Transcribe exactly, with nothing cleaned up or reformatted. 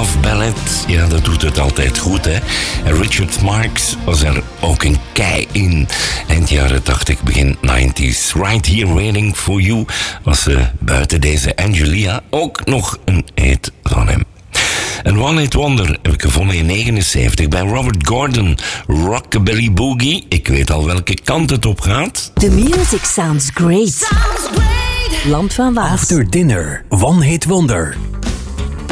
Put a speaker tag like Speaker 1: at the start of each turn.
Speaker 1: Love Ballad, ja, dat doet het altijd goed, hè. En Richard Marx was er ook een kei in. Eind jaren tachtig, begin nineties. Right Here Waiting For You was uh, buiten deze Angelia ook nog een hit van hem. Een one-hit wonder heb ik gevonden in negenenzeventig bij Robert Gordon. Rockabilly Boogie. Ik weet al welke kant het op gaat.
Speaker 2: The music sounds great.
Speaker 3: Sounds great.
Speaker 2: Land van Waas.
Speaker 4: After Dinner, one-hit wonder.